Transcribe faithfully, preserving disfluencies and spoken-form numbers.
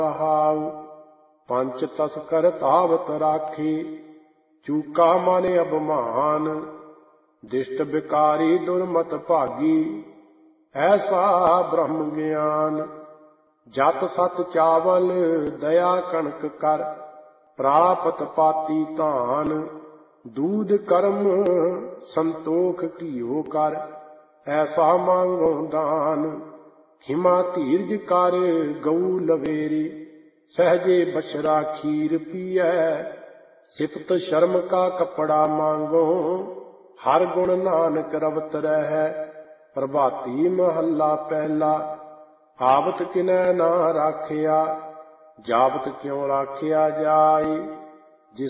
रहाउ। पंच तस्कर तावत राखे, चूका मन अभिमान। दिष्ट बिकारी दुर्मत भागी, ऐसा ब्रह्म ज्ञान। जत सत चावल दया कणक कर, प्रापत पाती धान। दूध कर्म संतोख घियो कर, ऐसा मांगो दान। खिमा धीरज कर गऊ लवेरी, सहजे बछड़ा खीर पियै। सिफत शर्म का कपड़ा मांगो, हर गुण नानक रवत रहै। प्रभाती महला पहला, आवत किनै ना राखिया। जावत क्यों राखिया जाय,